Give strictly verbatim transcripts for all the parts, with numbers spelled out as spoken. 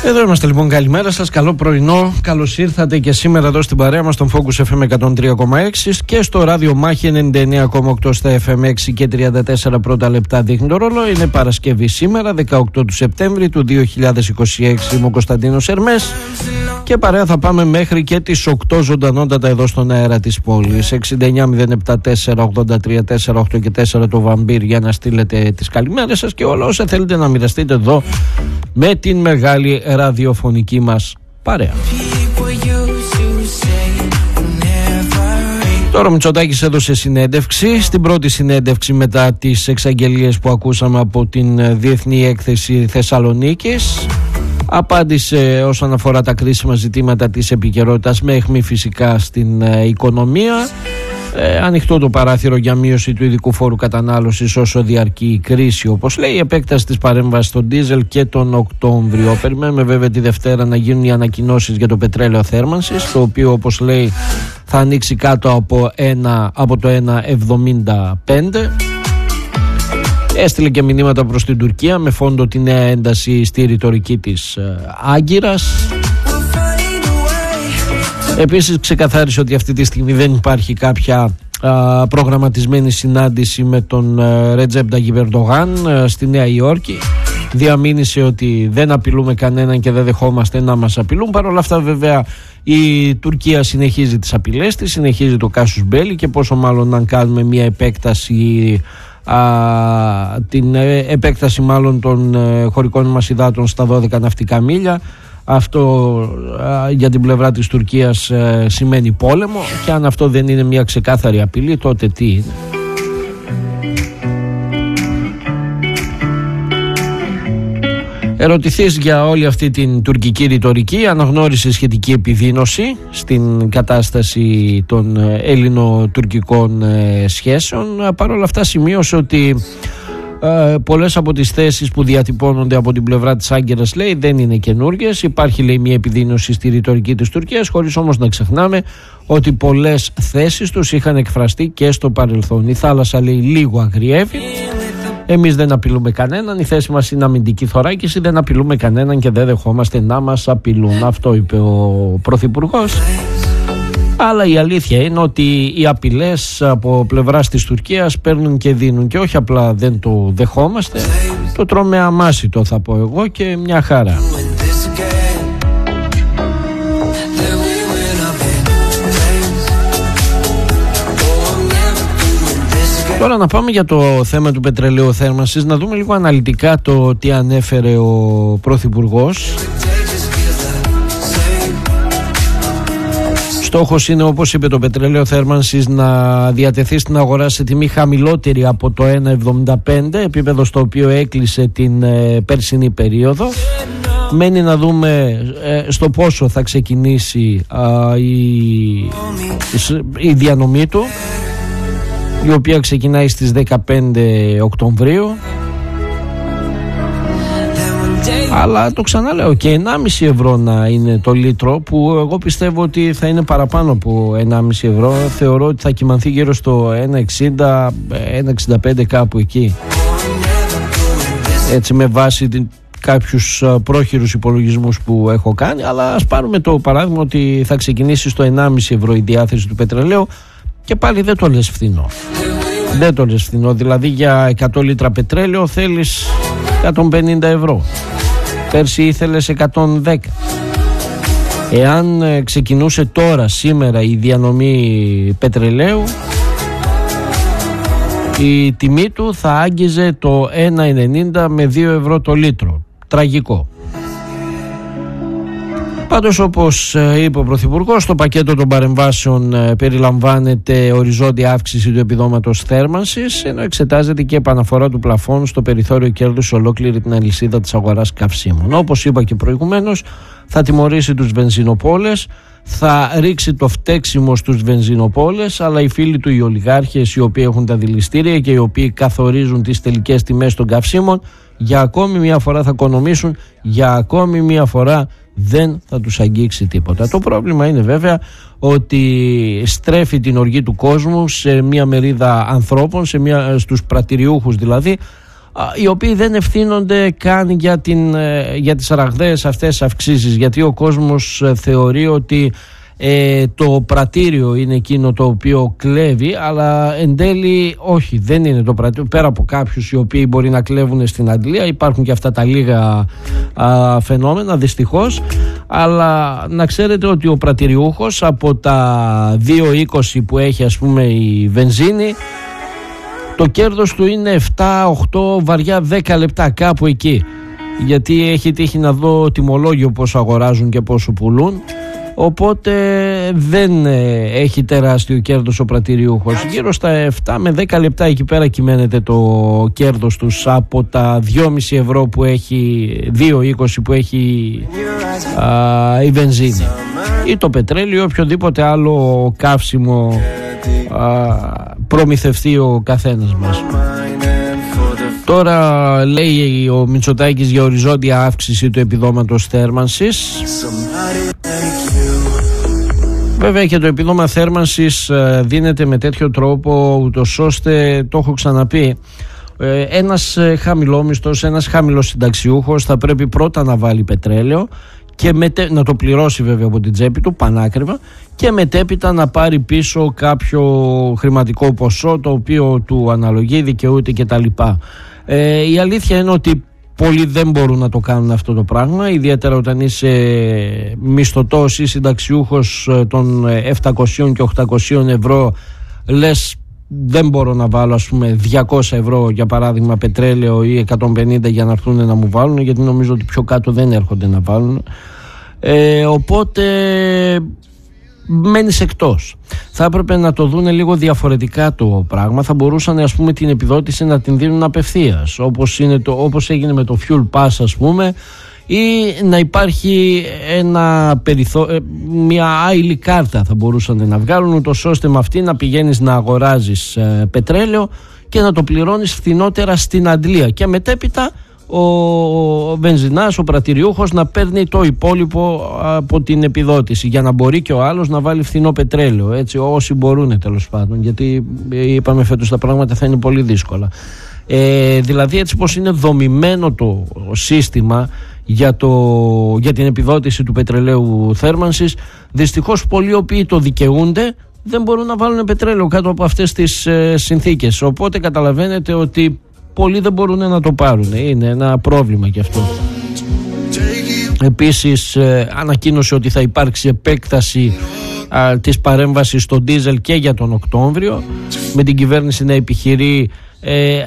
Εδώ είμαστε λοιπόν, καλημέρα σας, καλό πρωινό, καλώς ήρθατε και σήμερα εδώ στην παρέα μας στον Focus εφ εμ εκατόν τρία κόμμα έξι και στο ράδιο Μάχη ενενήντα εννέα κόμμα οκτώ στα εφ εμ έξι και τριάντα τέσσερα πρώτα λεπτά δείχνει το ρόλο. Είναι Παρασκευή σήμερα, δεκαοκτώ του Σεπτέμβρη του δύο χιλιάδες είκοσι έξι. Είμαι ο Κωνσταντίνος Ερμές και παρέα θα πάμε μέχρι και τις οκτώ ζωντανότατα εδώ στον αέρα της πόλης. εξήντα εννέα μηδέν επτά τέσσερα ογδόντα τρία σαράντα οκτώ και τέσσερα το Βαμπύρ για να στείλετε τις καλημέρες σας και όλα όσα θέλετε να μοιραστείτε εδώ με την μεγάλη ραδιοφωνική μας παρέα. Τώρα ο Μητσοτάκης έδωσε συνέντευξη. Στην πρώτη συνέντευξη μετά τις εξαγγελίες που ακούσαμε από την Διεθνή Έκθεση Θεσσαλονίκης, απάντησε όσον αφορά τα κρίσιμα ζητήματα της επικαιρότητας με αιχμή φυσικά στην ε, οικονομία. Ε, ανοιχτό το παράθυρο για μείωση του ειδικού φόρου κατανάλωσης όσο διαρκεί η κρίση, όπως λέει, η επέκταση της παρέμβασης στον ντίζελ και τον Οκτώβριο. Περιμένουμε βέβαια τη Δευτέρα να γίνουν οι ανακοινώσεις για το πετρέλαιο θέρμανσης, το οποίο όπως λέει θα ανοίξει κάτω από, ένα, από το ένα εβδομήντα πέντε. Έστειλε και μηνύματα προς την Τουρκία με φόντο τη νέα ένταση στη ρητορική της ε, Άγκυρας. Επίσης ξεκαθάρισε ότι αυτή τη στιγμή δεν υπάρχει κάποια α, προγραμματισμένη συνάντηση με τον Ρετζέπ Ταγιπ Ερντογάν στη Νέα Υόρκη. Διαμήνυσε ότι δεν απειλούμε κανέναν και δεν δεχόμαστε να μας απειλούν. Παρ' όλα αυτά βέβαια η Τουρκία συνεχίζει τις απειλές της, συνεχίζει το κάσους μπέλι και πόσο μάλλον αν κάνουμε μια επέκταση, α, την επέκταση μάλλον των χωρικών μας υδάτων στα δώδεκα ναυτικά μίλια. Αυτό α, για την πλευρά της Τουρκίας α, σημαίνει πόλεμο, και αν αυτό δεν είναι μια ξεκάθαρη απειλή, τότε τι είναι? Ερωτηθείς για όλη αυτή την τουρκική ρητορική, αναγνώρισε σχετική επιδείνωση στην κατάσταση των ελληνο-τουρκικών σχέσεων. Παρ' όλα αυτά σημείωσε ότι Uh, πολλές από τις θέσεις που διατυπώνονται από την πλευρά της Άγκυρας, λέει, δεν είναι καινούργιες. Υπάρχει, λέει, μια επιδείνωση στη ρητορική της Τουρκίας, χωρίς όμως να ξεχνάμε ότι πολλές θέσεις τους είχαν εκφραστεί και στο παρελθόν. Η θάλασσα, λέει, λίγο αγριεύει. Εμείς δεν απειλούμε κανέναν. Η θέση μας είναι αμυντική θωράκιση. Δεν απειλούμε κανέναν και δεν δεχόμαστε να μας απειλούν. Αυτό είπε ο Πρωθυπουργός. Αλλά η αλήθεια είναι ότι οι απειλές από πλευράς της Τουρκίας παίρνουν και δίνουν, και όχι απλά δεν το δεχόμαστε, το τρώμε αμάσιτο, θα πω εγώ, και μια χαρά. Τώρα να πάμε για το θέμα του πετρελαίου θέρμανσης, να δούμε λίγο αναλυτικά το τι ανέφερε ο Πρωθυπουργός. Στόχος είναι, όπως είπε, το πετρέλαιο θέρμανσης να διατεθεί στην αγορά σε τιμή χαμηλότερη από το ένα εβδομήντα πέντε, επίπεδο στο οποίο έκλεισε την ε, περσινή περίοδο. Μένει να δούμε ε, στο πόσο θα ξεκινήσει α, η, η διανομή του, η οποία ξεκινάει στις δεκαπέντε Οκτωβρίου. Αλλά το ξαναλέω, και ενάμιση ευρώ να είναι το λίτρο, που εγώ πιστεύω ότι θα είναι παραπάνω από ενάμιση ευρώ. Θεωρώ ότι θα κυμανθεί γύρω στο ένα εξήντα, ένα εξήντα πέντε, κάπου εκεί. Έτσι, με βάση κάποιους πρόχειρους υπολογισμούς που έχω κάνει. Αλλά ας πάρουμε το παράδειγμα ότι θα ξεκινήσει στο ενάμιση ευρώ η διάθεση του πετρελαίου, και πάλι δεν το λες φθηνό. Δεν το λες φθηνό, δηλαδή για εκατό λίτρα πετρέλαιο θέλεις εκατόν πενήντα ευρώ. Πέρσι ήθελες εκατόν δέκα. Εάν ξεκινούσε τώρα, σήμερα, η διανομή πετρελαίου, η τιμή του θα άγγιζε το ένα ενενήντα με δύο ευρώ το λίτρο. Τραγικό. Πάντως, όπως είπε ο Πρωθυπουργός, το πακέτο των παρεμβάσεων περιλαμβάνεται οριζόντια αύξηση του επιδόματος θέρμανσης, ενώ εξετάζεται και επαναφορά του πλαφών στο περιθώριο κέρδους σε ολόκληρη την αλυσίδα της αγοράς καυσίμων. Όπως είπα και προηγουμένως, θα τιμωρήσει τους βενζινοπόλες, θα ρίξει το φταίξιμο στους βενζινοπόλες, αλλά οι φίλοι του, οι ολιγάρχες, οι οποίοι έχουν τα δηληστήρια και οι οποίοι καθορίζουν τις τελικές τιμές των καυσίμων, για ακόμη μια φορά θα οικονομήσουν, για ακόμη μια φορά δεν θα τους αγγίξει τίποτα. Το πρόβλημα είναι βέβαια ότι στρέφει την οργή του κόσμου σε μια μερίδα ανθρώπων, σε μια, στους πρατηριούχους δηλαδή, οι οποίοι δεν ευθύνονται καν για, την, για τις ραγδαίες αυτές αυξήσεις, γιατί ο κόσμος θεωρεί ότι ε, το πρατήριο είναι εκείνο το οποίο κλέβει, αλλά εν τέλει όχι, δεν είναι το πρατήριο. Πέρα από κάποιους οι οποίοι μπορεί να κλέβουν στην Αγγλία, υπάρχουν και αυτά τα λίγα α, φαινόμενα δυστυχώς, αλλά να ξέρετε ότι ο πρατηριούχος από τα δύο είκοσι που έχει ας πούμε η βενζίνη, το κέρδος του είναι επτά οκτώ βαριά δέκα λεπτά, κάπου εκεί, γιατί έχει τύχει να δω τιμολόγιο πόσο αγοράζουν και πόσο πουλούν, οπότε δεν έχει τεράστιο κέρδος ο πρατηριούχος. Γύρω στα επτά με δέκα λεπτά εκεί πέρα κυμαίνεται το κέρδος τους από τα δυόμισι ευρώ που έχει, δύο είκοσι που έχει α, η βενζίνη ή το πετρέλαιο, οποιοδήποτε άλλο καύσιμο α, προμηθευτεί ο καθένας μας. Τώρα λέει ο Μητσοτάκης για οριζόντια αύξηση του επιδόματος θέρμανσης. Βέβαια και το επίδομα θέρμανσης δίνεται με τέτοιο τρόπο ούτως ώστε, το έχω ξαναπεί, ένας χαμηλόμισθος, ένας χαμηλοσυνταξιούχος θα πρέπει πρώτα να βάλει πετρέλαιο και μετέ, να το πληρώσει βέβαια από την τσέπη του πανάκριβα, και μετέπειτα να πάρει πίσω κάποιο χρηματικό ποσό το οποίο του αναλογεί, δικαιούται κτλ. Ε, η αλήθεια είναι ότι πολλοί δεν μπορούν να το κάνουν αυτό το πράγμα, ιδιαίτερα όταν είσαι μισθωτός ή συνταξιούχος των επτακόσια και οκτακόσια ευρώ, λες δεν μπορώ να βάλω ας πούμε διακόσια ευρώ για παράδειγμα πετρέλαιο ή εκατόν πενήντα για να έρθουν να μου βάλουν, γιατί νομίζω ότι πιο κάτω δεν έρχονται να βάλουν. Ε, οπότε μένεις εκτός. Θα έπρεπε να το δούνε λίγο διαφορετικά το πράγμα. Θα μπορούσαν ας πούμε την επιδότηση να την δίνουν απευθείας, όπως, είναι το, όπως έγινε με το Fuel Pass ας πούμε, ή να υπάρχει ένα περιθώ... μια άειλη κάρτα θα μπορούσαν να βγάλουν, ούτως ώστε με αυτή να πηγαίνεις να αγοράζεις ε, πετρέλαιο και να το πληρώνεις φθηνότερα στην αντλία, και μετέπειτα ο, ο βενζινάς, ο πρατηριούχος να παίρνει το υπόλοιπο από την επιδότηση, για να μπορεί και ο άλλος να βάλει φθηνό πετρέλαιο, έτσι, όσοι μπορούν τέλος πάντων, γιατί είπαμε φέτος τα πράγματα θα είναι πολύ δύσκολα. Ε, δηλαδή έτσι πως είναι δομημένο το σύστημα για, το, για την επιδότηση του πετρελαίου θέρμανσης, δυστυχώς πολλοί οποίοι το δικαιούνται δεν μπορούν να βάλουν πετρέλαιο κάτω από αυτές τις ε, συνθήκες, οπότε καταλαβαίνετε ότι πολλοί δεν μπορούν να το πάρουν. Είναι ένα πρόβλημα και αυτό. Επίσης ε, ανακοίνωσε ότι θα υπάρξει επέκταση α, της παρέμβασης στο ντίζελ και για τον Οκτώβριο, με την κυβέρνηση να επιχειρεί ε,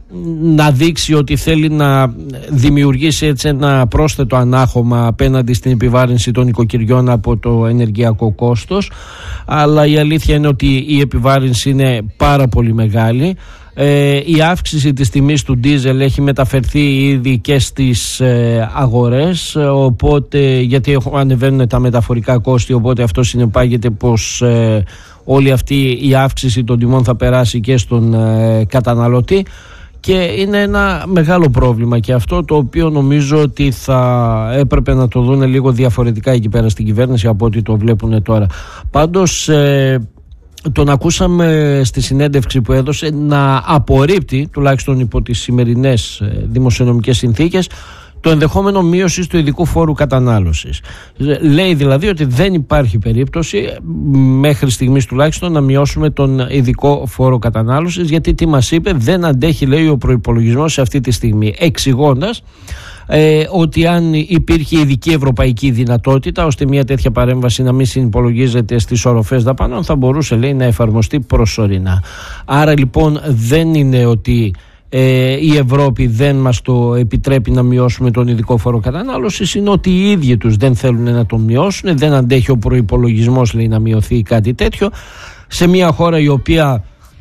να δείξει ότι θέλει να δημιουργήσει έτσι ένα πρόσθετο ανάχωμα απέναντι στην επιβάρυνση των οικοκυριών από το ενεργειακό κόστος, αλλά η αλήθεια είναι ότι η επιβάρυνση είναι πάρα πολύ μεγάλη. Ε, η αύξηση της τιμής του ντίζελ έχει μεταφερθεί ήδη και στις ε, αγορές, οπότε, γιατί ανεβαίνουν τα μεταφορικά κόστη, οπότε αυτό συνεπάγεται πως ε, όλη αυτή η αύξηση των τιμών θα περάσει και στον ε, καταναλωτή, και είναι ένα μεγάλο πρόβλημα και αυτό, το οποίο νομίζω ότι θα έπρεπε να το δουν λίγο διαφορετικά εκεί πέρα στην κυβέρνηση από ό,τι το βλέπουν τώρα. Πάντως ε, τον ακούσαμε στη συνέντευξη που έδωσε να απορρίπτει, τουλάχιστον υπό τις σημερινές δημοσιονομικές συνθήκες, το ενδεχόμενο μείωσης του ειδικού φόρου κατανάλωσης. Λέει δηλαδή ότι δεν υπάρχει περίπτωση μέχρι στιγμής τουλάχιστον να μειώσουμε τον ειδικό φόρο κατανάλωσης, γιατί τι μας είπε, δεν αντέχει λέει ο προϋπολογισμός σε αυτή τη στιγμή, εξηγώντας Ε, ότι αν υπήρχε ειδική ευρωπαϊκή δυνατότητα ώστε μια τέτοια παρέμβαση να μην συνυπολογίζεται στις οροφές δαπανών, θα μπορούσε λέει να εφαρμοστεί προσωρινά. Άρα λοιπόν δεν είναι ότι ε, η Ευρώπη δεν μας το επιτρέπει να μειώσουμε τον ειδικό φόρο κατανάλωσης, είναι ότι οι ίδιοι τους δεν θέλουν να τον μειώσουν, δεν αντέχει ο προϋπολογισμός λέει να μειωθεί κάτι τέτοιο σε μια χώρα η οποία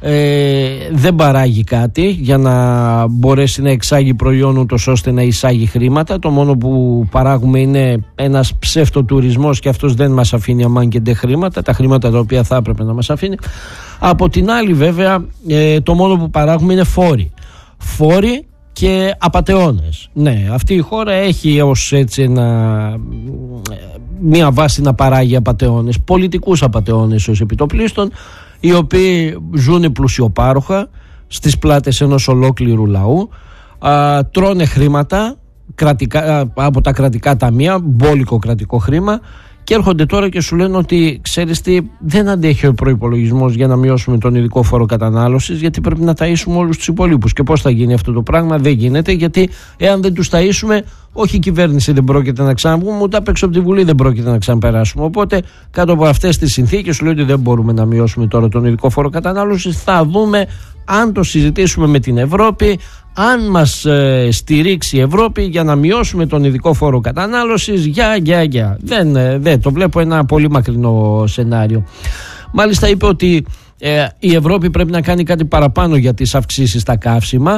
Ε, δεν παράγει κάτι για να μπορέσει να εξάγει προϊόν ούτως ώστε να εισάγει χρήματα. Το μόνο που παράγουμε είναι ένας ψευτοτουρισμός, και αυτός δεν μας αφήνει αμάν και ντε χρήματα, τα χρήματα τα οποία θα έπρεπε να μας αφήνει. Από την άλλη βέβαια ε, το μόνο που παράγουμε είναι φόροι φόροι και απατεώνες. Ναι, αυτή η χώρα έχει ως έτσι ένα, μια βάση να παράγει απατεώνες, πολιτικούς απατεώνες ως επιτοπλίστων, οι οποίοι ζουν πλουσιοπάροχα στις πλάτες ενός ολόκληρου λαού, α, τρώνε χρήματα κρατικά, α, από τα κρατικά ταμεία, μπόλικο κρατικό χρήμα, και έρχονται τώρα και σου λένε ότι ξέρεις τι, δεν αντέχει ο προϋπολογισμός για να μειώσουμε τον ειδικό φόρο κατανάλωσης, γιατί πρέπει να ταΐσουμε όλους τους υπολείπους. Και πώς θα γίνει αυτό το πράγμα? Δεν γίνεται, γιατί εάν δεν τους ταΐσουμε, όχι η κυβέρνηση δεν πρόκειται να ξαναβγούμε, ούτε απ' έξω από τη Βουλή δεν πρόκειται να ξαναπεράσουμε. Οπότε κάτω από αυτές τις συνθήκες σου λέει ότι δεν μπορούμε να μειώσουμε τώρα τον ειδικό φόρο κατανάλωσης. Θα δούμε αν το συζητήσουμε με την Ευρώπη, αν μας ε, στηρίξει η Ευρώπη για να μειώσουμε τον ειδικό φόρο κατανάλωσης. Για, για, για. Δεν, ε, δεν το βλέπω ένα πολύ μακρινό σενάριο. Μάλιστα είπε ότι ε, η Ευρώπη πρέπει να κάνει κάτι παραπάνω για τις αυξήσεις στα καύσιμα.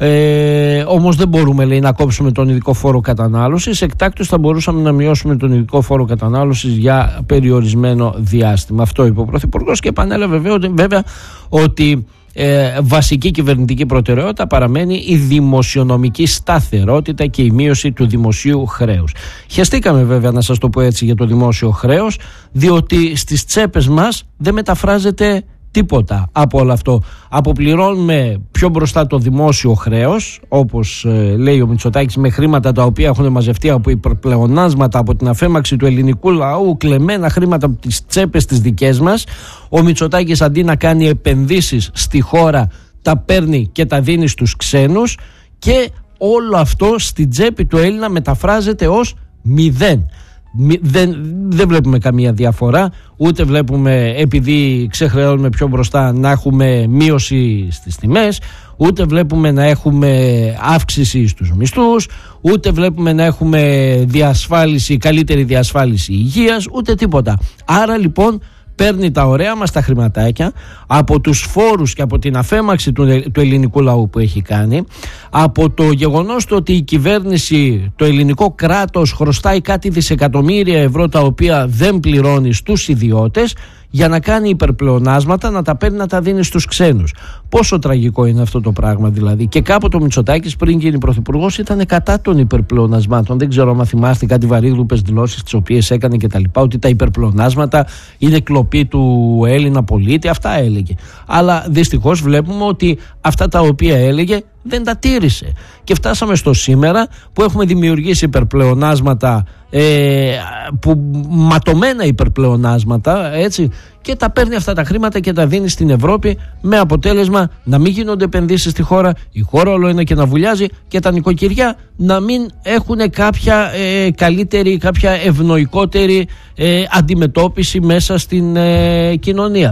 Ε, όμως δεν μπορούμε, λέει, να κόψουμε τον ειδικό φόρο κατανάλωσης. Εκτάκτως θα μπορούσαμε να μειώσουμε τον ειδικό φόρο κατανάλωσης για περιορισμένο διάστημα. Αυτό είπε ο Πρωθυπουργός και επανέλαβε βέβαια, βέβαια ότι Ε, βασική κυβερνητική προτεραιότητα παραμένει η δημοσιονομική σταθερότητα και η μείωση του δημοσίου χρέους. Χεστήκαμε βέβαια, να σας το πω έτσι, για το δημόσιο χρέος, διότι στις τσέπες μας δεν μεταφράζεται τίποτα από όλο αυτό. Αποπληρώνουμε πιο μπροστά το δημόσιο χρέος, όπως ε, λέει ο Μητσοτάκης, με χρήματα τα οποία έχουν μαζευτεί από υπερπλεονάσματα, από την αφέμαξη του ελληνικού λαού, κλεμμένα χρήματα από τις τσέπες τις δικές μας. Ο Μητσοτάκης αντί να κάνει επενδύσεις στη χώρα, τα παίρνει και τα δίνει στους ξένους, και όλο αυτό στην τσέπη του Έλληνα μεταφράζεται ως μηδέν. Δεν, δεν βλέπουμε καμία διαφορά, ούτε βλέπουμε, επειδή ξεχρεώνουμε πιο μπροστά, να έχουμε μείωση στις τιμές, ούτε βλέπουμε να έχουμε αύξηση στους μισθούς, ούτε βλέπουμε να έχουμε διασφάλιση, καλύτερη διασφάλιση υγείας, ούτε τίποτα. Άρα λοιπόν παίρνει τα ωραία μας τα χρηματάκια από τους φόρους και από την αφέμαξη του, του ελληνικού λαού που έχει κάνει, από το γεγονός το ότι η κυβέρνηση, το ελληνικό κράτος χρωστάει κάτι δισεκατομμύρια ευρώ τα οποία δεν πληρώνει στους ιδιώτες, για να κάνει υπερπλεονάσματα, να τα παίρνει να τα δίνει στους ξένους. Πόσο τραγικό είναι αυτό το πράγμα δηλαδή. Και κάποτε ο Μητσοτάκης, πριν γίνει πρωθυπουργός, ήταν κατά των υπερπλεονασμάτων. Δεν ξέρω αν θυμάστε κάτι βαρύγδουπες δηλώσεις τις οποίες έκανε και τα λοιπά, ότι τα υπερπλεονάσματα είναι κλοπή του Έλληνα πολίτη. Αυτά έλεγε. Αλλά δυστυχώς βλέπουμε ότι αυτά τα οποία έλεγε δεν τα τήρησε. Και φτάσαμε στο σήμερα που έχουμε δημιουργήσει υπερπλεονάσματα, ε, που, ματωμένα υπερπλεονάσματα, έτσι, και τα παίρνει αυτά τα χρήματα και τα δίνει στην Ευρώπη, με αποτέλεσμα να μην γίνονται επενδύσεις στη χώρα, η χώρα όλο είναι και να βουλιάζει, και τα νοικοκυριά να μην έχουν κάποια ε, καλύτερη, κάποια ευνοϊκότερη ε, αντιμετώπιση μέσα στην ε, κοινωνία.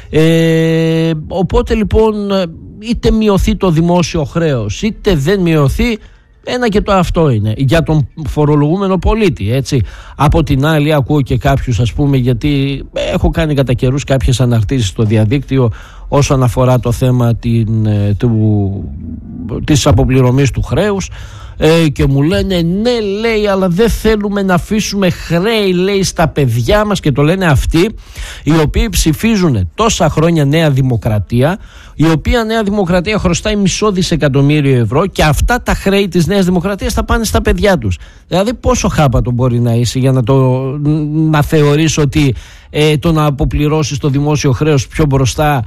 Ε, οπότε λοιπόν, είτε μειωθεί το δημόσιο χρέος είτε δεν μειωθεί, ένα και το αυτό είναι για τον φορολογούμενο πολίτη, έτσι. Από την άλλη ακούω και κάποιους, ας πούμε, γιατί έχω κάνει κατά καιρούς κάποιες αναρτήσεις στο διαδίκτυο όσον αφορά το θέμα την, του, της αποπληρωμής του χρέους, ε, και μου λένε ναι, λέει, αλλά δεν θέλουμε να αφήσουμε χρέη, λέει, στα παιδιά μας, και το λένε αυτοί οι οποίοι ψηφίζουν τόσα χρόνια Νέα Δημοκρατία, η οποία Νέα Δημοκρατία χρωστάει μισό δισεκατομμύριο ευρώ, και αυτά τα χρέη της Νέας Δημοκρατίας θα πάνε στα παιδιά τους. Δηλαδή πόσο χάπατο μπορεί να είσαι για να, το, να θεωρείς ότι ε, το να αποπληρώσεις το δημόσιο χρέος πιο μπροστά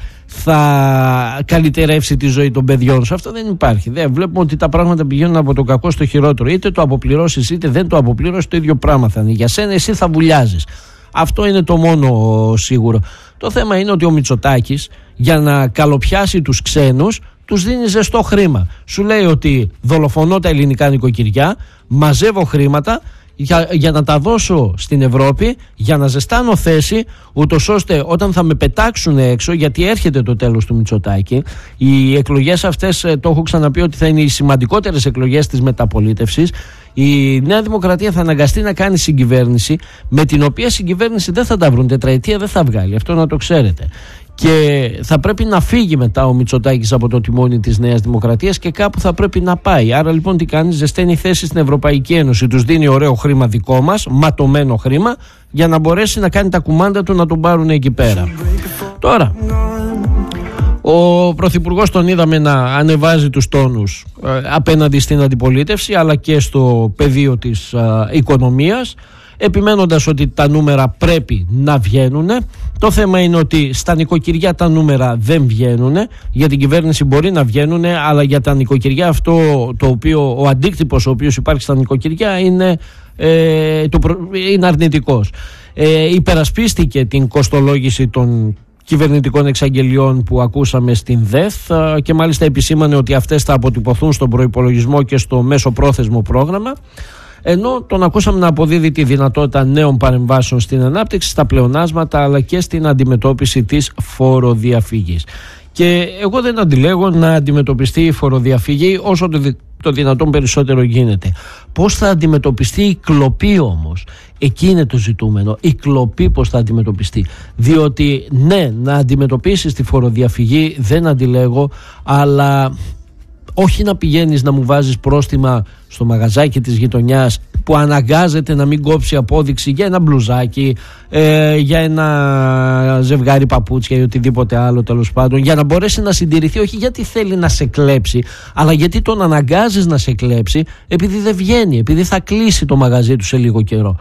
θα καλυτερεύσει τη ζωή των παιδιών σου. Αυτό δεν υπάρχει. Δεν βλέπουμε ότι τα πράγματα πηγαίνουν από το κακό στο χειρότερο. Είτε το αποπληρώσεις είτε δεν το αποπληρώσεις, το ίδιο πράγμα θα είναι. Για σένα, εσύ θα βουλιάζεις. Αυτό είναι το μόνο σίγουρο. Το θέμα είναι ότι ο Μητσοτάκης, για να καλοπιάσει τους ξένους, τους δίνει ζεστό χρήμα. Σου λέει ότι δολοφονώ τα ελληνικά νοικοκυριά, μαζεύω χρήματα για, για να τα δώσω στην Ευρώπη, για να ζεστάνω θέση, ούτως ώστε όταν θα με πετάξουν έξω, γιατί έρχεται το τέλος του Μητσοτάκη, οι εκλογές αυτές, το έχω ξαναπεί ότι θα είναι οι σημαντικότερες εκλογές της μεταπολίτευσης, η Νέα Δημοκρατία θα αναγκαστεί να κάνει συγκυβέρνηση, με την οποία συγκυβέρνηση δεν θα τα βρουν, τετραετία δεν θα βγάλει, αυτό να το ξέρετε. Και θα πρέπει να φύγει μετά ο Μητσοτάκης από το τιμόνι της Νέας Δημοκρατίας και κάπου θα πρέπει να πάει. Άρα λοιπόν τι κάνει? Ζεσταίνει θέση στην Ευρωπαϊκή Ένωση, τους δίνει ωραίο χρήμα δικό μας, ματωμένο χρήμα, για να μπορέσει να κάνει τα κουμάντα του να τον πάρουν εκεί πέρα. Τώρα, ο Πρωθυπουργός τον είδαμε να ανεβάζει τους τόνους ε, απέναντι στην αντιπολίτευση, αλλά και στο πεδίο της ε, οικονομίας. επιμένοντας ότι τα νούμερα πρέπει να βγαίνουν. Το θέμα είναι ότι στα νοικοκυριά τα νούμερα δεν βγαίνουν. Για την κυβέρνηση μπορεί να βγαίνουν, αλλά για τα νοικοκυριά αυτό το οποίο, ο αντίκτυπος ο οποίος υπάρχει στα νοικοκυριά είναι, ε, το, είναι αρνητικός. Ε, υπερασπίστηκε την κοστολόγηση των κυβερνητικών εξαγγελιών που ακούσαμε στην ΔΕΘ και μάλιστα επισήμανε ότι αυτές θα αποτυπωθούν στον προϋπολογισμό και στο μέσοπρόθεσμο πρόγραμμα, ενώ τον ακούσαμε να αποδίδει τη δυνατότητα νέων παρεμβάσεων στην ανάπτυξη, στα πλεονάσματα αλλά και στην αντιμετώπιση της φοροδιαφυγής. Και εγώ δεν αντιλέγω να αντιμετωπιστεί η φοροδιαφυγή όσο το, δι... το δυνατόν περισσότερο γίνεται. Πώς θα αντιμετωπιστεί η κλοπή όμως? Εκεί είναι το ζητούμενο. Η κλοπή πώς θα αντιμετωπιστεί? Διότι ναι, να αντιμετωπίσεις τη φοροδιαφυγή δεν αντιλέγω, αλλά όχι να πηγαίνεις να μου βάζεις πρόστιμα στο μαγαζάκι της γειτονιάς που αναγκάζεται να μην κόψει απόδειξη για ένα μπλουζάκι, ε, για ένα ζευγάρι παπούτσια ή οτιδήποτε άλλο τέλος πάντων, για να μπορέσει να συντηρηθεί, όχι γιατί θέλει να σε κλέψει, αλλά γιατί τον αναγκάζεις να σε κλέψει επειδή δεν βγαίνει, επειδή θα κλείσει το μαγαζί του σε λίγο καιρό.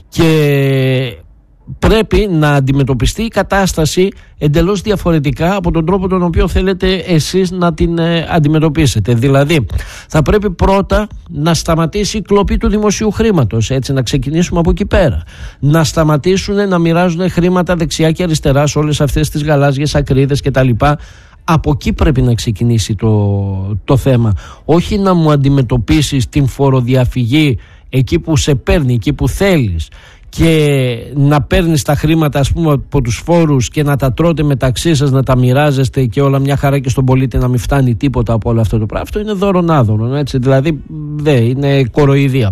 Και πρέπει να αντιμετωπιστεί η κατάσταση εντελώς διαφορετικά από τον τρόπο τον οποίο θέλετε εσείς να την ε, αντιμετωπίσετε. Δηλαδή θα πρέπει πρώτα να σταματήσει η κλοπή του δημοσίου χρήματος, έτσι, να ξεκινήσουμε από εκεί πέρα, να σταματήσουν να μοιράζουν χρήματα δεξιά και αριστερά σε όλες αυτές τις γαλάζιες ακρίδες κτλ. Από εκεί πρέπει να ξεκινήσει το, το θέμα, όχι να μου αντιμετωπίσεις την φοροδιαφυγή εκεί που σε παίρνει, εκεί που θέλεις, και να παίρνεις τα χρήματα, ας πούμε, από τους φόρους και να τα τρώτε μεταξύ σας, να τα μοιράζεστε και όλα μια χαρά και στον πολίτη να μην φτάνει τίποτα από όλο αυτό το πράγμα. Αυτό είναι δώρον άδωρον, έτσι, δηλαδή δεν είναι κοροϊδία.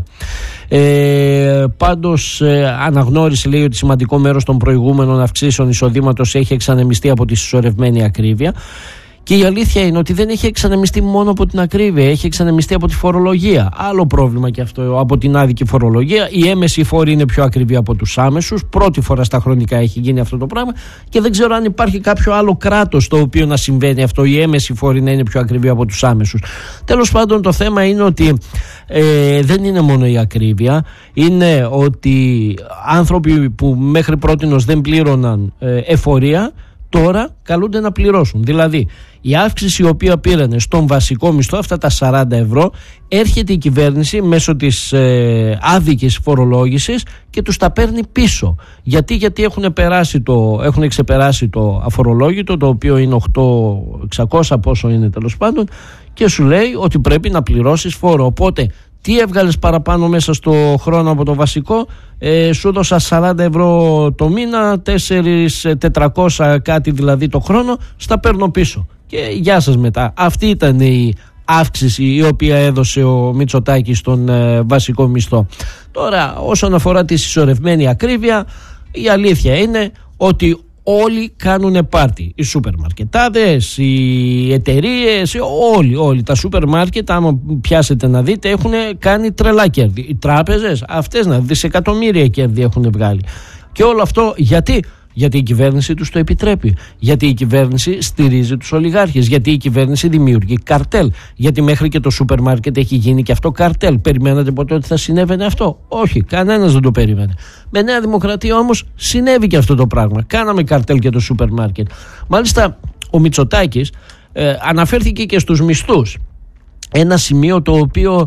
Ε, πάντως ε, αναγνώρισε, λέει, ότι σημαντικό μέρος των προηγούμενων αυξήσεων εισοδήματος έχει εξανεμιστεί από τη συσσωρευμένη ακρίβεια. Και η αλήθεια είναι ότι δεν έχει εξανεμιστεί μόνο από την ακρίβεια, έχει εξανεμιστεί από τη φορολογία. Άλλο πρόβλημα και αυτό, από την άδικη φορολογία. Η έμεση φόρη είναι πιο ακριβή από τους άμεσους. Πρώτη φορά στα χρονικά έχει γίνει αυτό το πράγμα και δεν ξέρω αν υπάρχει κάποιο άλλο κράτος στο οποίο να συμβαίνει αυτό, η έμεση φόρη να είναι πιο ακριβή από τους άμεσους. Τέλος πάντων, το θέμα είναι ότι ε, δεν είναι μόνο η ακρίβεια. Είναι ότι άνθρωποι που μέχρι πρότινος δεν πλήρωναν ε, εφορία, τώρα καλούνται να πληρώσουν. Δηλαδή η αύξηση η οποία πήρανε στον βασικό μισθό, αυτά τα σαράντα ευρώ, έρχεται η κυβέρνηση μέσω της ε, άδικης φορολόγησης και τους τα παίρνει πίσω. Γιατί, γιατί έχουν, περάσει το, έχουν ξεπεράσει το αφορολόγητο, το οποίο είναι οκτώ χιλιάδες εξακόσια, πόσο είναι τέλος πάντων, και σου λέει ότι πρέπει να πληρώσεις φόρο. Οπότε τι έβγαλες παραπάνω μέσα στο χρόνο από το βασικό? Ε, σου έδωσα σαράντα ευρώ το μήνα, τέσσερα χιλιάδες τετρακόσια κάτι δηλαδή το χρόνο, στα παίρνω πίσω. Και γεια σας μετά. Αυτή ήταν η αύξηση η οποία έδωσε ο Μητσοτάκης στον ε, βασικό μισθό. Τώρα, όσον αφορά τη συσσωρευμένη ακρίβεια, η αλήθεια είναι ότι όλοι κάνουν πάρτι. Οι σούπερ μαρκετάδες, οι εταιρείες, όλοι, όλοι. Τα σούπερ μάρκετ, άμα πιάσετε να δείτε, έχουν κάνει τρελά κέρδη. Οι τράπεζες, αυτές να δισεκατομμύρια κέρδη έχουν βγάλει. Και όλο αυτό γιατί? Γιατί η κυβέρνηση τους το επιτρέπει. Γιατί η κυβέρνηση στηρίζει τους ολιγάρχες. Γιατί η κυβέρνηση δημιουργεί καρτέλ. Γιατί μέχρι και το σούπερ μάρκετ έχει γίνει και αυτό καρτέλ. Περιμένατε ποτέ ότι θα συνέβαινε αυτό? Όχι, κανένας δεν το περίμενε. Με Νέα Δημοκρατία όμως συνέβη και αυτό το πράγμα. Κάναμε καρτέλ και το σούπερ μάρκετ. Μάλιστα ο Μητσοτάκης ε, αναφέρθηκε και στους μισθούς. Ένα σημείο το οποίο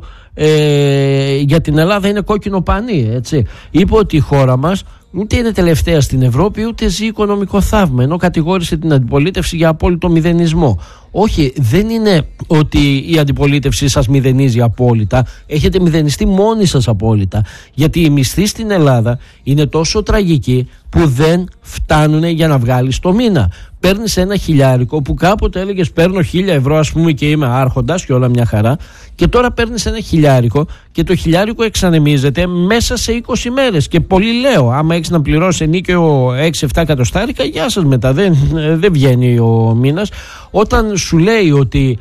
ε, για την Ελλάδα είναι κόκκινο πανί, έτσι. Είπε ότι η χώρα μας ούτε είναι τελευταία στην Ευρώπη, ούτε ζει οικονομικό θαύμα, ενώ κατηγόρησε την αντιπολίτευση για απόλυτο μηδενισμό. Όχι, δεν είναι ότι η αντιπολίτευση σας μηδενίζει απόλυτα, έχετε μηδενιστεί μόνοι σας απόλυτα, γιατί οι μισθοί στην Ελλάδα είναι τόσο τραγικοί που δεν φτάνουν για να βγάλεις το μήνα. Παίρνεις ένα χιλιάρικο που κάποτε έλεγες παίρνω χίλια ευρώ, ας πούμε, και είμαι άρχοντας και όλα μια χαρά, και τώρα παίρνεις ένα χιλιάρικο και το χιλιάρικο εξανεμίζεται μέσα σε είκοσι μέρες. Και πολύ λέω, άμα έχεις να πληρώσεις ενίκαιο έξι εφτά εκατοστάρικα, γεια σας μετά, δεν, δεν βγαίνει ο μήνας. Όταν σου λέει ότι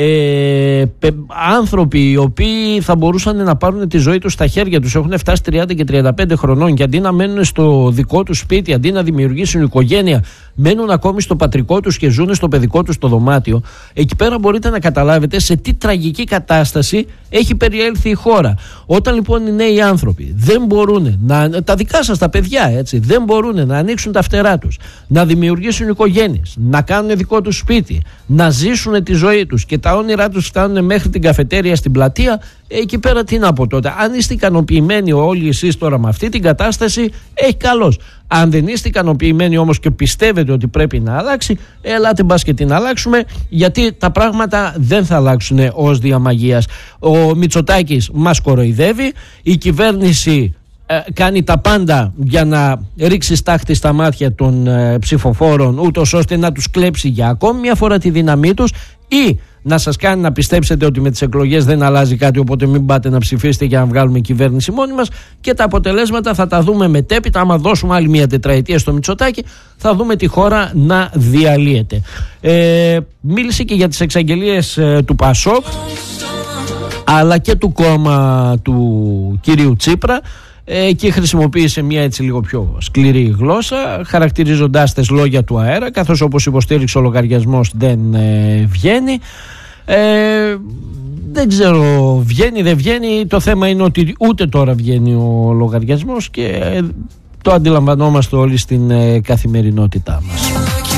ε, άνθρωποι οι οποίοι θα μπορούσαν να πάρουν τη ζωή τους στα χέρια τους, έχουν φτάσει τριάντα και τριάντα πέντε χρονών, και αντί να μένουν στο δικό τους σπίτι, αντί να δημιουργήσουν οικογένεια, μένουν ακόμη στο πατρικό τους και ζουν στο παιδικό τους το δωμάτιο, εκεί πέρα μπορείτε να καταλάβετε σε τι τραγική κατάσταση έχει περιέλθει η χώρα. Όταν λοιπόν οι νέοι άνθρωποι δεν μπορούν να, τα δικά σας τα παιδιά έτσι, δεν μπορούν να ανοίξουν τα φτερά τους, να δημιουργήσουν οικογένειες, να κάνουν δικό τους σπίτι, να ζήσουν τη ζωή τους και τα όνειρά τους φτάνουν μέχρι την καφετέρια στην πλατεία, εκεί πέρα τι να πω τότε? Αν είστε ικανοποιημένοι όλοι εσείς τώρα με αυτή την κατάσταση, έχει καλώς. Αν δεν είστε ικανοποιημένοι όμως και πιστεύετε ότι πρέπει να αλλάξει, ελάτε μπας και την αλλάξουμε, γιατί τα πράγματα δεν θα αλλάξουν ως διαμαγείας. Ο Μητσοτάκης μας κοροϊδεύει, η κυβέρνηση ε, κάνει τα πάντα για να ρίξει στάχτη στα μάτια των ε, ψηφοφόρων, ούτως ώστε να τους κλέψει για ακόμη μια φορά τη δύναμή τους, ή να σας κάνει να πιστέψετε ότι με τις εκλογές δεν αλλάζει κάτι, οπότε μην πάτε να ψηφίσετε για να βγάλουμε κυβέρνηση μόνοι μας, και τα αποτελέσματα θα τα δούμε μετέπειτα. Άμα δώσουμε άλλη μια τετραετία στο Μητσοτάκη, θα δούμε τη χώρα να διαλύεται. Ε, μίλησε και για τις εξαγγελίες ε, του Πασόκ αλλά και του κόμμα του κυρίου Τσίπρα, ε, και χρησιμοποίησε μια έτσι λίγο πιο σκληρή γλώσσα, χαρακτηρίζοντάς τις λόγια του αέρα, καθώς όπως υποστήριξε ο λογαριασμός δεν ε, βγαίνει. Ε, δεν ξέρω, βγαίνει δεν βγαίνει, το θέμα είναι ότι ούτε τώρα βγαίνει ο λογαριασμός και ε, το αντιλαμβανόμαστε όλοι στην ε, καθημερινότητά μας.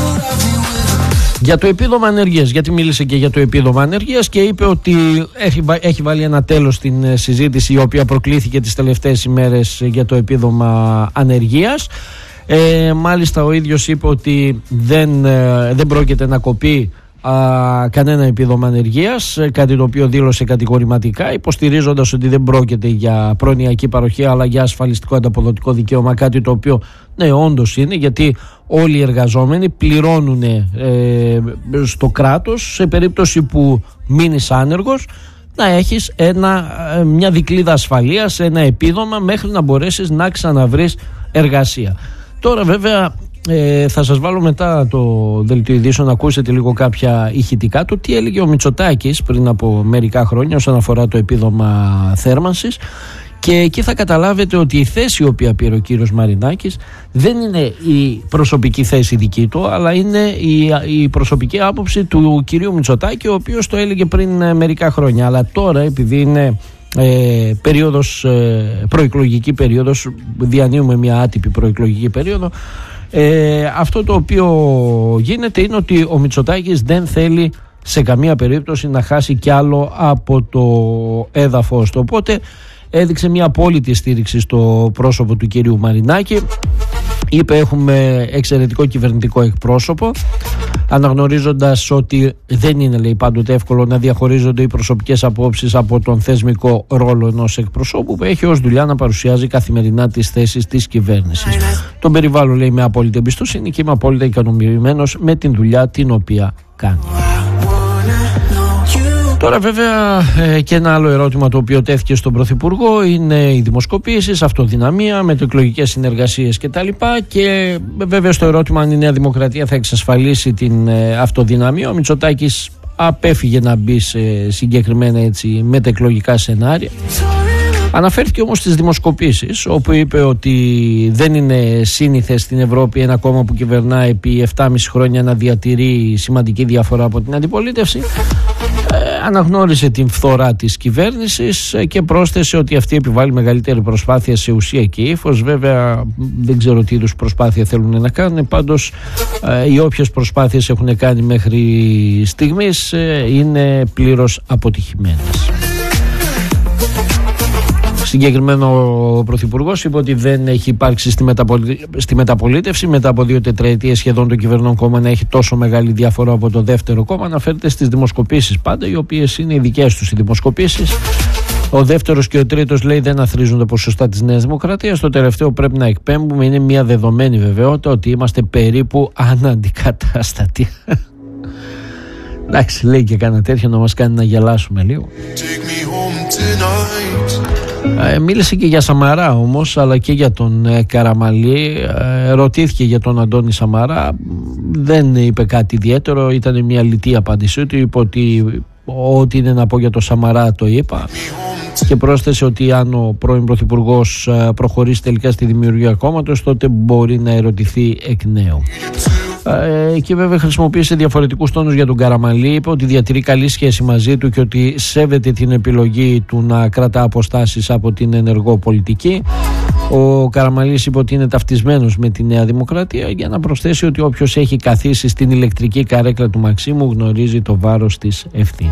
Για το επίδομα ανεργίας, γιατί μίλησε και για το επίδομα ανεργίας και είπε ότι έχει, έχει βάλει ένα τέλος στην συζήτηση η οποία προκλήθηκε τις τελευταίες ημέρες για το επίδομα ανεργίας. Ε, μάλιστα ο ίδιος είπε ότι δεν, ε, δεν πρόκειται να κοπεί α, κανένα επίδομα ανεργίας, κάτι το οποίο δήλωσε κατηγορηματικά, υποστηρίζοντας ότι δεν πρόκειται για προνοιακή παροχή αλλά για ασφαλιστικό ανταποδοτικό δικαίωμα, κάτι το οποίο ναι όντως είναι, γιατί όλοι οι εργαζόμενοι πληρώνουν ε, στο κράτος σε περίπτωση που μείνεις άνεργος να έχεις ένα, μια δικλείδα ασφαλείας, ένα επίδομα μέχρι να μπορέσεις να ξαναβρεις εργασία. Τώρα βέβαια ε, θα σας βάλω μετά το δελτίο ειδήσεων να ακούσετε λίγο κάποια ηχητικά του τι έλεγε ο Μητσοτάκης πριν από μερικά χρόνια όσον αφορά το επίδομα θέρμανσης, και εκεί θα καταλάβετε ότι η θέση η οποία πήρε ο κύριος Μαρινάκης δεν είναι η προσωπική θέση δική του, αλλά είναι η, η προσωπική άποψη του κυρίου Μητσοτάκη, ο οποίος το έλεγε πριν μερικά χρόνια. Αλλά τώρα, επειδή είναι ε, περίοδος, ε, προεκλογική περίοδος, διανύουμε μια άτυπη προεκλογική περίοδο, ε, αυτό το οποίο γίνεται είναι ότι ο Μητσοτάκης δεν θέλει σε καμία περίπτωση να χάσει κι άλλο από το έδαφος του. Οπότε έδειξε μια απόλυτη στήριξη στο πρόσωπο του κυρίου Μαρινάκη. Είπε έχουμε εξαιρετικό κυβερνητικό εκπρόσωπο, αναγνωρίζοντας ότι δεν είναι, λέει, πάντοτε εύκολο να διαχωρίζονται οι προσωπικές απόψεις από τον θεσμικό ρόλο ενός εκπροσώπου που έχει ως δουλειά να παρουσιάζει καθημερινά τις θέσεις της κυβέρνησης. Τον περιβάλλω, λέει, με απόλυτη εμπιστοσύνη και είμαι απόλυτα ικανοποιημένος με την δουλειά την οποία κάνει. Τώρα βέβαια ε, και ένα άλλο ερώτημα το οποίο τέθηκε στον Πρωθυπουργό είναι οι δημοσκοπήσεις, αυτοδυναμία, μετεκλογικές συνεργασίες κτλ. Και βέβαια στο ερώτημα αν η Νέα Δημοκρατία θα εξασφαλίσει την ε, αυτοδυναμία, ο Μητσοτάκης απέφυγε να μπει σε συγκεκριμένα έτσι μετεκλογικά σενάρια. Αναφέρθηκε όμως στις δημοσκοπήσεις, όπου είπε ότι δεν είναι σύνηθες στην Ευρώπη ένα κόμμα που κυβερνά επί επτά και μισό χρόνια να διατηρεί σημαντική διαφορά από την αντιπολίτευση. Ε, αναγνώρισε την φθορά της κυβέρνησης και πρόσθεσε ότι αυτή επιβάλλει μεγαλύτερη προσπάθεια σε ουσία και ύφος. Βέβαια δεν ξέρω τι είδους προσπάθεια θέλουν να κάνουν, πάντως ε, οι όποιες προσπάθειες έχουν κάνει μέχρι στιγμής ε, είναι πλήρως αποτυχημένες. Συγκεκριμένο ο Πρωθυπουργός είπε ότι δεν έχει υπάρξει στη, μεταπολι... στη μεταπολίτευση μετά από δύο τετραετίες σχεδόν το κυβερνών κόμμα να έχει τόσο μεγάλη διαφορά από το δεύτερο κόμμα. Αναφέρεται στις δημοσκοπήσεις πάντα, οι οποίες είναι οι δικές τους οι δημοσκοπήσεις. Ο δεύτερος και ο τρίτος, λέει, δεν αθροίζουν τα ποσοστά της Νέας Δημοκρατίας. Το τελευταίο πρέπει να εκπέμπουμε είναι μια δεδομένη βεβαιότητα ότι είμαστε περίπου αναντικατάστατοι. Εντάξει, λέει και κανένα τέτοιο να μας κάνει να γελάσουμε λίγο. Ε, μίλησε και για Σαμαρά όμως, αλλά και για τον ε, Καραμαλή. Ε, ρωτήθηκε για τον Αντώνη Σαμαρά, δεν είπε κάτι ιδιαίτερο, ήταν μια λιτή απάντησή του. Είπε ότι ό,τι είναι να πω για τον Σαμαρά το είπα, και πρόσθεσε ότι αν ο πρώην Πρωθυπουργός προχωρήσει τελικά στη δημιουργία κόμματος, τότε μπορεί να ερωτηθεί εκ νέου. Ε, και βέβαια χρησιμοποίησε διαφορετικούς τόνους για τον Καραμανλή. Είπε ότι διατηρεί καλή σχέση μαζί του και ότι σέβεται την επιλογή του να κρατά αποστάσεις από την ενεργό πολιτική. Ο Καραμανλής είπε ότι είναι ταυτισμένος με τη Νέα Δημοκρατία, για να προσθέσει ότι όποιος έχει καθίσει στην ηλεκτρική καρέκλα του Μαξίμου γνωρίζει το βάρος της ευθύνης.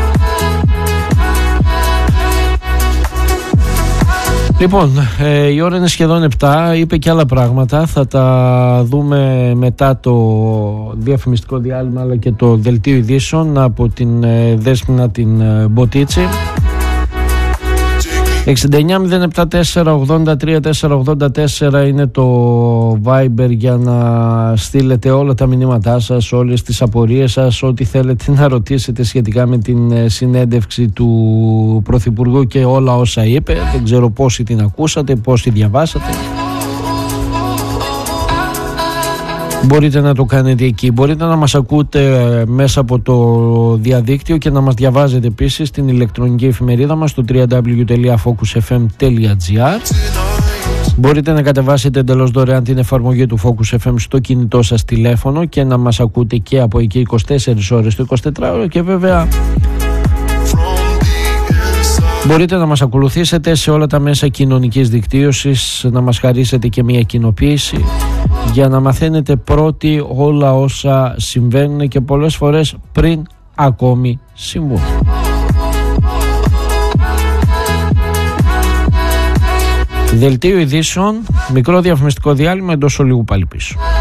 Λοιπόν, ε, η ώρα είναι σχεδόν επτά, είπε και άλλα πράγματα, θα τα δούμε μετά το διαφημιστικό διάλειμμα αλλά και το δελτίο ειδήσεων από την ε, Δέσποινα την ε, Μποτίτσι. εξήντα εννιά μηδέν επτά τέσσερα ογδόντα τρία τέσσερα ογδόντα τέσσερα είναι το Viber για να στείλετε όλα τα μηνύματά σας, όλες τις απορίες σας, ό,τι θέλετε να ρωτήσετε σχετικά με την συνέντευξη του Πρωθυπουργού και όλα όσα είπε. Δεν ξέρω πόσοι την ακούσατε, πόσοι διαβάσατε. Μπορείτε να το κάνετε εκεί. Μπορείτε να μας ακούτε μέσα από το διαδίκτυο και να μας διαβάζετε επίσης στην ηλεκτρονική εφημερίδα μας στο double-u double-u double-u τελεία focus f m τελεία g r. Μπορείτε να κατεβάσετε εντελώς δωρεάν την εφαρμογή του Focus εφ εμ στο κινητό σας τηλέφωνο και να μας ακούτε και από εκεί είκοσι τέσσερις ώρες το εικοσιτετράωρο, και βέβαια μπορείτε να μας ακολουθήσετε σε όλα τα μέσα κοινωνικής δικτύωσης, να μας χαρίσετε και μια κοινοποίηση για να μαθαίνετε πρώτοι όλα όσα συμβαίνουν και πολλές φορές πριν ακόμη συμβούν. Δελτίο ειδήσεων, μικρό διαφημιστικό διάλειμμα, εντός ολίγου πάλι πίσω.